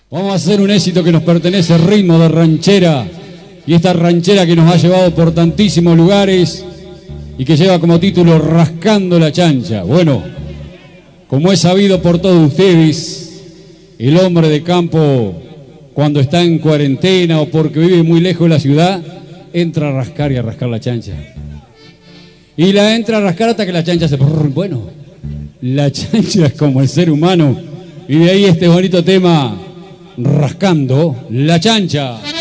Vamos a hacer un éxito que nos pertenece, ritmo de ranchera. Y esta ranchera que nos ha llevado por tantísimos lugares y que lleva como título Rascando la Chancha. Bueno, como es sabido por todos ustedes, el hombre de campo, cuando está en cuarentena o porque vive muy lejos de la ciudad, entra a rascar y a rascar la chancha. Y la entra a rascar hasta que la chancha se... Bueno, la chancha es como el ser humano. Y de ahí este bonito tema, Rascando la Chancha.